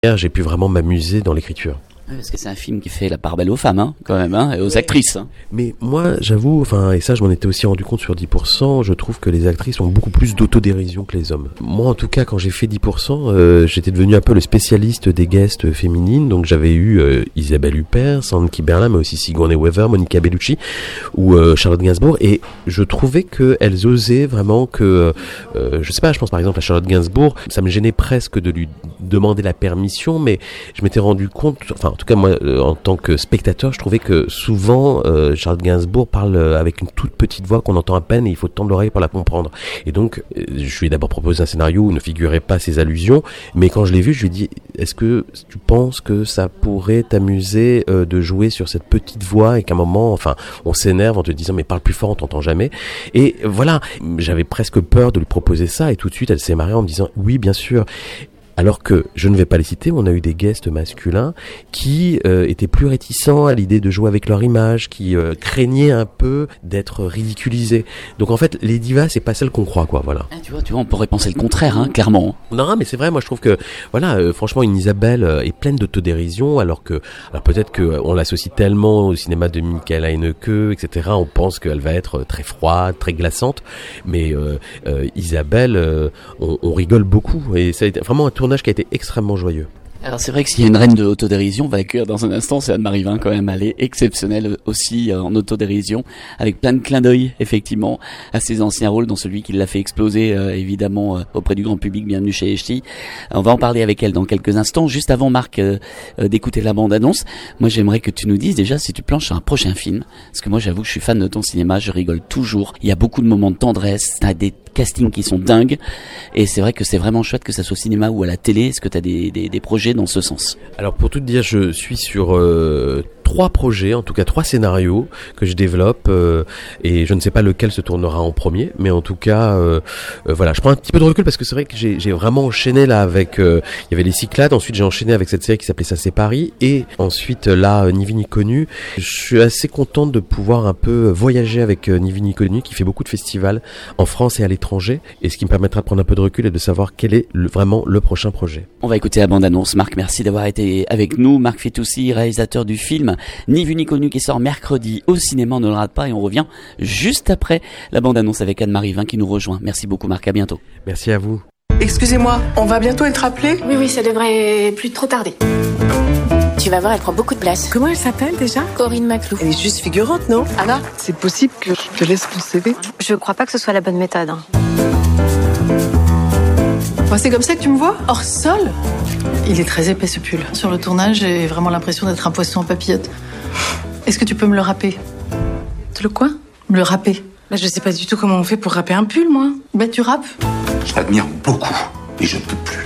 j'ai pu vraiment m'amuser dans l'écriture. Parce que c'est un film qui fait la part belle aux femmes, quand même, et aux actrices. Mais moi, j'avoue, et ça, je m'en étais aussi rendu compte sur 10%, je trouve que les actrices ont beaucoup plus d'autodérision que les hommes. Moi, en tout cas, quand j'ai fait 10%, j'étais devenu un peu le spécialiste des guests féminines, donc j'avais eu Isabelle Huppert, Sandra Kiberlin, mais aussi Sigourney Weaver, Monica Bellucci ou Charlotte Gainsbourg, et je trouvais qu'elles osaient vraiment je sais pas, je pense par exemple à Charlotte Gainsbourg, ça me gênait presque de lui demander la permission, mais je m'étais rendu compte, en tout cas moi en tant que spectateur, je trouvais que souvent Charlotte Gainsbourg parle avec une toute petite voix qu'on entend à peine et il faut tendre l'oreille pour la comprendre. Et donc je lui ai d'abord proposé un scénario où ne figuraient pas ces allusions, mais quand je l'ai vu, je lui ai dit est-ce que tu penses que ça pourrait t'amuser de jouer sur cette petite voix et qu'à un moment, on s'énerve en te disant mais parle plus fort, on t'entend jamais. Et voilà, j'avais presque peur de lui proposer ça et tout de suite elle s'est marrée en me disant oui bien sûr. Alors que, je ne vais pas les citer, mais on a eu des guests masculins qui étaient plus réticents à l'idée de jouer avec leur image, qui craignaient un peu d'être ridiculisés. Donc en fait, les divas, c'est pas celles qu'on croit, quoi, voilà. Tu vois, on pourrait penser le contraire, clairement. Non, mais c'est vrai, moi je trouve que, franchement, une Isabelle est pleine d'autodérision, alors peut-être qu'on l'associe tellement au cinéma de Michaela Haneke, etc., on pense qu'elle va être très froide, très glaçante, mais Isabelle, on rigole beaucoup, et ça a été vraiment un tournage qui a été extrêmement joyeux. Alors c'est vrai que s'il y a une reine de l'autodérision, on va l'accueillir dans un instant, c'est Anne-Marie Vin quand même, elle est exceptionnelle aussi en autodérision, avec plein de clins d'œil effectivement à ses anciens rôles, dont celui qui l'a fait exploser évidemment auprès du grand public, Bienvenue chez les Ch'tis. On va en parler avec elle dans quelques instants. Juste avant Marc d'écouter la bande-annonce, moi j'aimerais que tu nous dises déjà si tu planches sur un prochain film, parce que moi j'avoue que je suis fan de ton cinéma, je rigole toujours, il y a beaucoup de moments de tendresse, t'as des castings qui sont dingues, et c'est vrai que c'est vraiment chouette que ça soit au cinéma ou à la télé. Est-ce que t'as des projets dans ce sens? Alors pour tout te dire, je suis sur 3 projets, en tout cas 3 scénarios que je développe et je ne sais pas lequel se tournera en premier, mais en tout cas voilà, je prends un petit peu de recul parce que c'est vrai que j'ai vraiment enchaîné là avec il y avait les Cyclades, ensuite j'ai enchaîné avec cette série qui s'appelait Ça c'est Paris, et ensuite là Ni vu ni connu. Je suis assez content de pouvoir un peu voyager avec Ni vu ni connu, qui fait beaucoup de festivals en France et à l'étranger, et ce qui me permettra de prendre un peu de recul et de savoir quel est vraiment le prochain projet. On va écouter la bande-annonce. Marc, merci d'avoir été avec nous. Marc Fitoussi, réalisateur du film Ni vu ni connu, qui sort mercredi au cinéma, on ne le rate pas, et on revient juste après la bande-annonce avec Anne-Marie Vin qui nous rejoint. Merci beaucoup Marc, à bientôt. Merci à vous. Excusez-moi, on va bientôt être appelé ? Oui, ça devrait plus trop tarder. Tu vas voir, elle prend beaucoup de place. Comment elle s'appelle déjà ? Corinne Maclou. Elle est juste figurante, non ? Anna, c'est possible que je te laisse ton CV ? Je crois pas que ce soit la bonne méthode. C'est comme ça que tu me vois ? Hors sol ? Il est très épais ce pull. Sur le tournage, j'ai vraiment l'impression d'être un poisson en papillote. Est-ce que tu peux me le râper ? Le quoi ? Me le râper. Je sais pas du tout comment on fait pour râper un pull, moi. Tu râpes ? Je t'admire beaucoup, et je ne peux plus.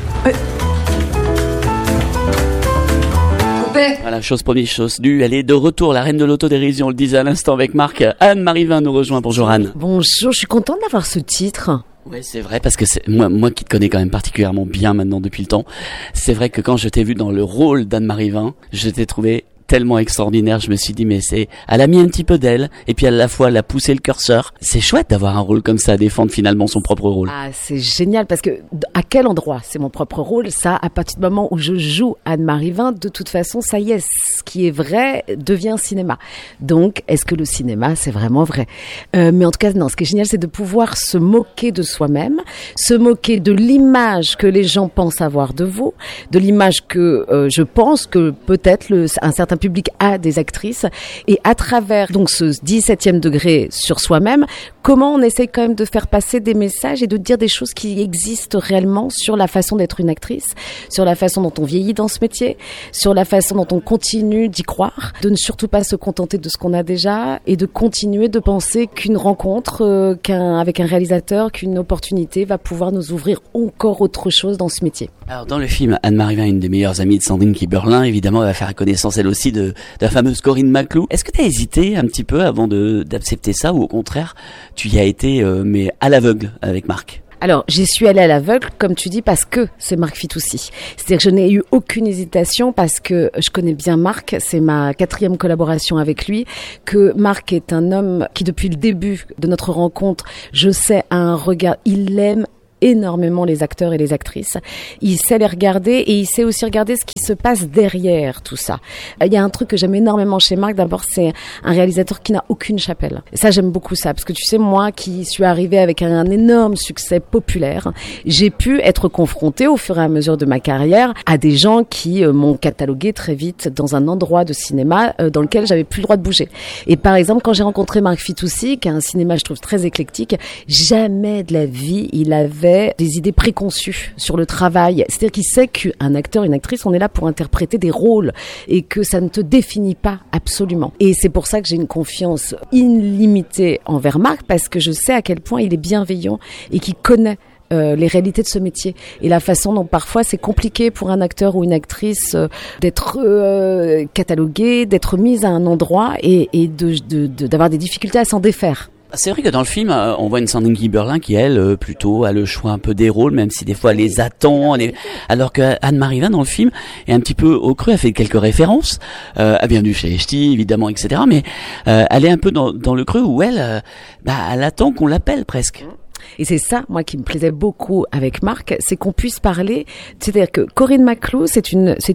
Voilà, chose première, chose due. Elle est de retour, la reine de l'autodérision, on le disait à l'instant avec Marc. Anne-Marie Vin nous rejoint. Bonjour Anne. Bonjour, je suis contente d'avoir ce titre. Ouais, c'est vrai, parce que c'est moi qui te connais quand même particulièrement bien maintenant depuis le temps, c'est vrai que quand je t'ai vu dans le rôle d'Anne-Marie Vin, je t'ai trouvé tellement extraordinaire, je me suis dit mais elle a mis un petit peu d'elle, et puis à la fois elle a poussé le curseur. C'est chouette d'avoir un rôle comme ça, à défendre finalement son propre rôle. Ah, c'est génial, parce que à quel endroit c'est mon propre rôle? Ça, à partir du moment où je joue Anne-Marie Vin, de toute façon, ça y est, ce qui est vrai devient cinéma. Donc, est-ce que le cinéma, c'est vraiment vrai? Mais en tout cas, non, ce qui est génial, c'est de pouvoir se moquer de soi-même, se moquer de l'image que les gens pensent avoir de vous, de l'image que je pense que peut-être un certain public a des actrices, et à travers donc ce 17e degré sur soi-même, comment on essaie quand même de faire passer des messages et de dire des choses qui existent réellement sur la façon d'être une actrice, sur la façon dont on vieillit dans ce métier, sur la façon dont on continue d'y croire, de ne surtout pas se contenter de ce qu'on a déjà, et de continuer de penser qu'une rencontre avec un réalisateur, qu'une opportunité va pouvoir nous ouvrir encore autre chose dans ce métier. Alors dans le film, Anne-Marie Vin, une des meilleures amies de Sandrine Kiberlin, évidemment, elle va faire connaissance elle aussi de la fameuse Corinne Maclou. Est-ce que tu as hésité un petit peu avant d'accepter ça, ou au contraire, tu y as été mais à l'aveugle avec Marc? Alors, j'y suis allée à l'aveugle, comme tu dis, parce que c'est Marc Fitoussi. C'est-à-dire que je n'ai eu aucune hésitation, parce que je connais bien Marc, c'est ma 4e collaboration avec lui, que Marc est un homme qui, depuis le début de notre rencontre, je sais, a un regard, il aime énormément les acteurs et les actrices. Il sait les regarder et il sait aussi regarder ce qui se passe derrière tout ça. Il y a un truc que j'aime énormément chez Marc. D'abord, c'est un réalisateur qui n'a aucune chapelle. Et ça, j'aime beaucoup ça. Parce que tu sais, moi qui suis arrivée avec un énorme succès populaire, j'ai pu être confrontée au fur et à mesure de ma carrière à des gens qui m'ont catalogué très vite dans un endroit de cinéma dans lequel j'avais plus le droit de bouger. Et par exemple, quand j'ai rencontré Marc Fitoussi, qui a un cinéma, je trouve, très éclectique, jamais de la vie, il avait des idées préconçues sur le travail. C'est-à-dire qu'il sait qu'un acteur, une actrice, on est là pour interpréter des rôles et que ça ne te définit pas absolument. Et c'est pour ça que j'ai une confiance illimitée envers Marc, parce que je sais à quel point il est bienveillant et qu'il connaît les réalités de ce métier et la façon dont parfois c'est compliqué pour un acteur ou une actrice d'être catalogué, d'être mise à un endroit et d'avoir des difficultés à s'en défaire. C'est vrai que dans le film, on voit une Sandrine Kiberlin qui, elle, plutôt a le choix un peu des rôles, même si des fois elle les attend. Alors que Anne-Marie Vin, dans le film, est un petit peu au creux. Elle fait quelques références. Elle vient du chez Ch'ti, évidemment, etc. Mais elle est un peu dans le creux où elle attend qu'on l'appelle presque. Et c'est ça, moi, qui me plaisait beaucoup avec Marc, c'est qu'on puisse parler. C'est-à-dire que Corinne Maclou, c'est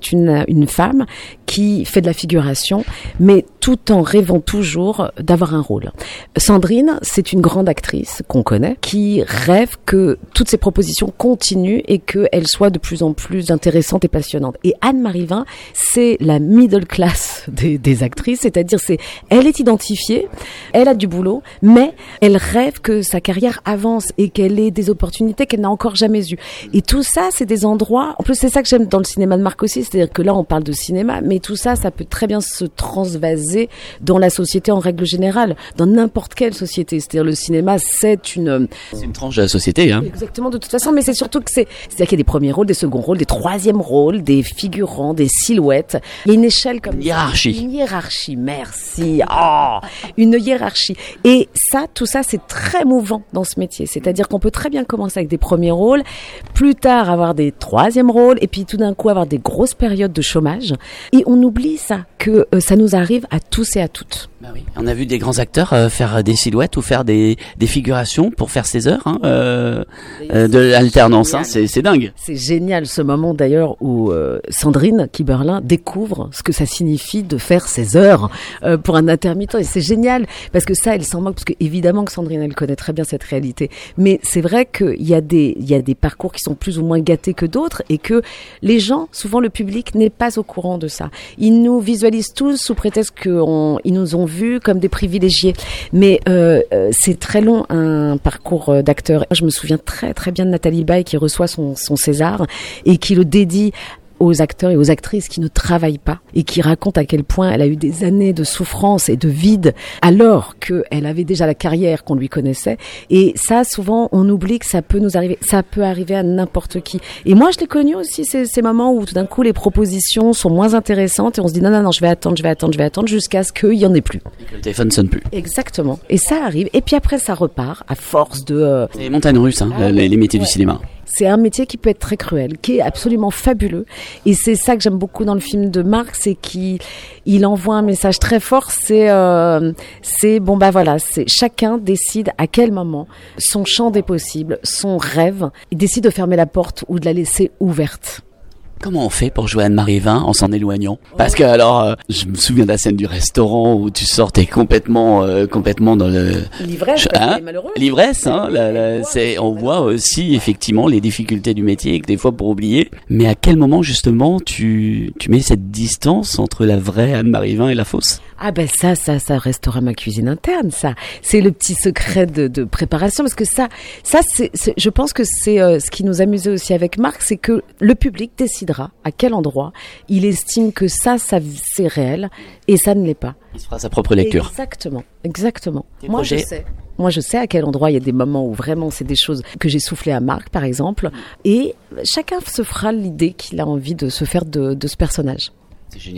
une femme qui fait de la figuration, mais tout en rêvant toujours d'avoir un rôle. Sandrine, c'est une grande actrice qu'on connaît, qui rêve que toutes ses propositions continuent et qu'elles soient de plus en plus intéressantes et passionnantes. Et Anne-Marie Vin, c'est la middle class des actrices, c'est-à-dire elle est identifiée, elle a du boulot, mais elle rêve que sa carrière avance et qu'elle ait des opportunités qu'elle n'a encore jamais eues. Et tout ça, c'est des endroits... En plus, c'est ça que j'aime dans le cinéma de Marc aussi, c'est-à-dire que là, on parle de cinéma, mais tout ça, ça peut très bien se transvaser dans la société en règle générale, dans n'importe quelle société. C'est-à-dire le cinéma, c'est une tranche de la société, hein. Exactement, de toute façon, mais c'est surtout que c'est-à-dire qu'il y a des premiers rôles, des seconds rôles, des troisièmes rôles, des figurants, des silhouettes. Il y a une échelle comme... Une hiérarchie. Une hiérarchie, merci. Une hiérarchie. Et ça, tout ça, c'est très mouvant dans ce métier. C'est-à-dire qu'on peut très bien commencer avec des premiers rôles, plus tard avoir des troisièmes rôles, et puis tout d'un coup avoir des grosses périodes de chômage. Et on oublie ça, que ça nous arrive à tous et à toutes. Bah oui. On a vu des grands acteurs faire des silhouettes ou faire des figurations pour faire ses heures de l'alternance. C'est dingue. C'est génial ce moment d'ailleurs où Sandrine Kiberlin découvre ce que ça signifie de faire ses heures pour un intermittent. Et c'est génial parce que ça, elle s'en moque parce que évidemment que Sandrine, elle connaît très bien cette réalité. Mais c'est vrai qu'il y a des parcours qui sont plus ou moins gâtés que d'autres et que les gens, souvent le public, n'est pas au courant de ça. Ils nous visualisent tous sous prétexte qu'ils nous ont vus comme des privilégiés. Mais c'est très long un parcours d'acteur. Je me souviens très très bien de Nathalie Baye qui reçoit son César et qui le dédie aux acteurs et aux actrices qui ne travaillent pas et qui racontent à quel point elle a eu des années de souffrance et de vide alors qu'elle avait déjà la carrière qu'on lui connaissait. Et ça, souvent, on oublie que ça peut nous arriver. Ça peut arriver à n'importe qui. Et moi, je l'ai connu aussi, ces moments où tout d'un coup, les propositions sont moins intéressantes et on se dit non, je vais attendre jusqu'à ce qu'il y en ait plus. Et que le téléphone sonne plus. Exactement. Et ça arrive. Et puis après, ça repart à force de... C'est les montagnes russes, les métiers du cinéma. C'est un métier qui peut être très cruel, qui est absolument fabuleux. Et c'est ça que j'aime beaucoup dans le film de Marc, c'est qu'il envoie un message très fort. C'est chacun décide à quel moment son champ des possibles, son rêve, il décide de fermer la porte ou de la laisser ouverte. Comment on fait pour jouer Anne-Marie Vin en s'en éloignant? Parce que alors, je me souviens de la scène du restaurant où tu sortais complètement dans le... L'ivresse, c'est malheureux. L'ivresse, on voit aussi effectivement les difficultés du métier, que des fois pour oublier. Mais à quel moment justement tu mets cette distance entre la vraie Anne-Marie Vin et la fausse? Ah ben ça restera ma cuisine interne, ça. C'est le petit secret de préparation, parce que ça c'est je pense que c'est ce qui nous amusait aussi avec Marc, c'est que le public décidera à quel endroit il estime que ça c'est réel et ça ne l'est pas. Il se fera sa propre lecture. Exactement. Moi, je sais à quel endroit il y a des moments où vraiment c'est des choses que j'ai soufflées à Marc, par exemple, et chacun se fera l'idée qu'il a envie de se faire de ce personnage. C'est génial.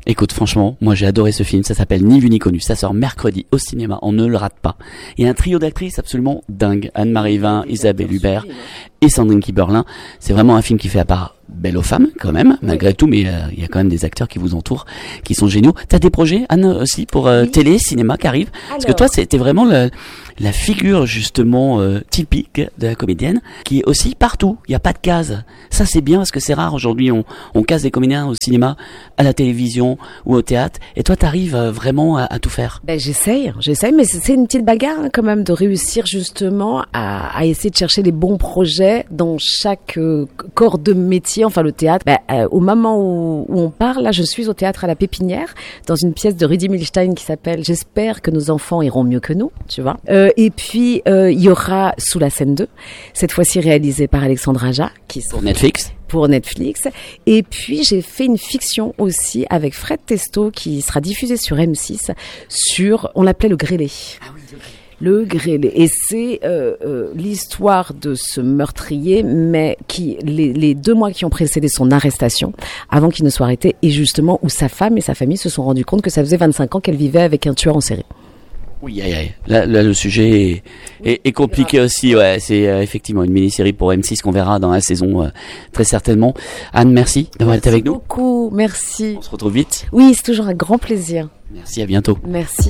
Écoute, franchement, moi j'ai adoré ce film, ça s'appelle Ni vu ni connu, ça sort mercredi au cinéma, on ne le rate pas. Il y a un trio d'actrices absolument dingue, Anne-Marie Vin, Isabelle Hubert et Sandrine Kiberlin. C'est vraiment un film qui fait à part belle aux femmes quand même, malgré tout, mais il y a quand même des acteurs qui vous entourent, qui sont géniaux. T'as des projets, Anne, aussi pour télé, cinéma qui arrivent? Parce que toi, c'était vraiment la figure justement typique de la comédienne, qui est aussi partout. Il n'y a pas de case. Ça c'est bien parce que c'est rare aujourd'hui. On case des comédiens au cinéma, à la télévision ou au théâtre. Et toi, t'arrives vraiment à tout faire. Ben j'essaye, mais c'est une petite bagarre quand même de réussir justement à essayer de chercher les bons projets dans chaque corps de métier. Enfin le théâtre. Au moment où on parle, là, je suis au théâtre à la Pépinière dans une pièce de Rudy Milstein qui s'appelle J'espère que nos enfants iront mieux que nous. Tu vois. Et puis il y aura Sous la scène 2, cette fois-ci réalisée par Alexandre Aja, qui pour Netflix. Et puis j'ai fait une fiction aussi avec Fred Testo qui sera diffusée sur M6 on l'appelait Le Grêlé. Ah oui, Le Grêlé. Et c'est l'histoire de ce meurtrier, mais qui les 2 mois qui ont précédé son arrestation, avant qu'il ne soit arrêté, et justement où sa femme et sa famille se sont rendus compte que ça faisait 25 ans qu'elle vivait avec un tueur en série. Oui, là le sujet est compliqué aussi. Ouais, c'est effectivement une mini-série pour M6 qu'on verra dans la saison très certainement. Anne, merci d'avoir été avec nous. Merci beaucoup, merci. On se retrouve vite. Oui, c'est toujours un grand plaisir. Merci, à bientôt. Merci.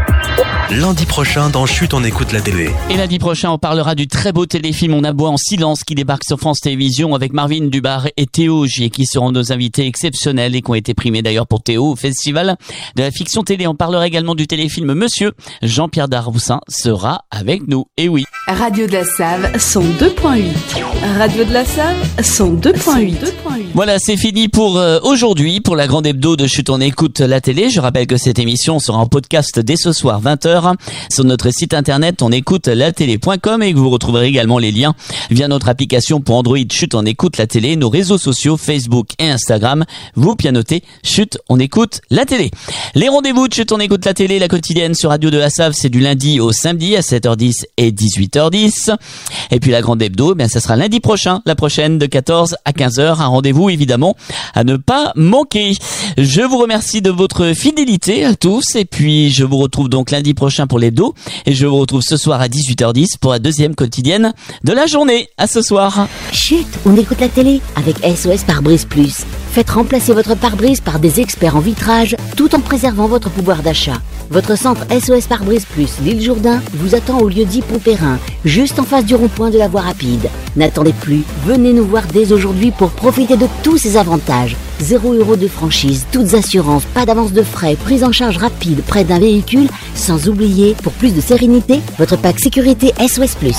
Lundi prochain, dans Chut, on écoute la télé. Et lundi prochain, on parlera du très beau téléfilm On aboie en silence qui débarque sur France Télévisions avec Marvin Dubar et Théo Gier qui seront nos invités exceptionnels et qui ont été primés d'ailleurs pour Théo au Festival de la fiction télé. On parlera également du téléfilm Monsieur. Jean-Pierre Darvoussin sera avec nous. Et oui. Radio de la Save, 102.8. Radio de la Save, 102.8. Voilà, c'est fini pour aujourd'hui, pour la grande hebdo de Chut, on écoute la télé. Je rappelle que cette émission sera en podcast dès ce soir 20h sur notre site internet onécoutelatélé.com et que vous retrouverez également les liens via notre application pour Android Chut, on écoute la télé, nos réseaux sociaux Facebook et Instagram. Vous pianotez Chut, on écoute la télé. Les rendez-vous de Chut, on écoute la télé, la quotidienne sur Radio de la Save, c'est du lundi au samedi à 7h10 et 18h10. Et puis la grande hebdo, ça sera lundi prochain, la prochaine de 14 à 15h. Un rendez-vous évidemment à ne pas manquer. Je vous remercie de votre fidélité à tous et puis je vous retrouve donc lundi prochain pour l'hebdo et je vous retrouve ce soir à 18h10 pour la deuxième quotidienne de la journée. À ce soir. Chut, on écoute la télé avec SOS Pare-Brise Plus. Faites remplacer votre pare-brise par des experts en vitrage tout en préservant votre pouvoir d'achat. Votre centre SOS Pare-Brise Plus l'île Jourdain vous attend au lieu-dit Pompérin, juste en face du rond-point de la voie rapide. N'attendez plus, venez nous voir dès aujourd'hui pour profiter de tous ces avantages. 0 € de franchise, toutes assurances, pas d'avance de frais, prise en charge rapide près d'un véhicule, sans oublier, pour plus de sérénité, votre pack sécurité SOS Plus.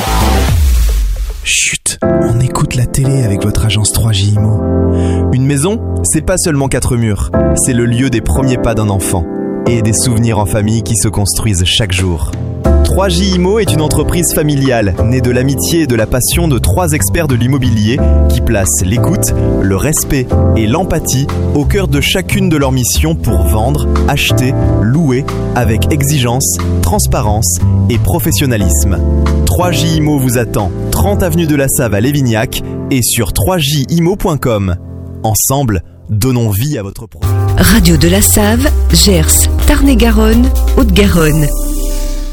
Chut, on écoute la télé avec votre agence 3J IMO. Une maison, c'est pas seulement 4 murs, c'est le lieu des premiers pas d'un enfant et des souvenirs en famille qui se construisent chaque jour. 3J IMO est une entreprise familiale née de l'amitié et de la passion de 3 experts de l'immobilier qui placent l'écoute, le respect et l'empathie au cœur de chacune de leurs missions pour vendre, acheter, louer avec exigence, transparence et professionnalisme. 3J IMO vous attend 30 avenue de la Save à Lévignac et sur 3jimo.com. Ensemble, donnons vie à votre projet. Radio de la Save, Gers, Tarn-et-Garonne, Haute-Garonne.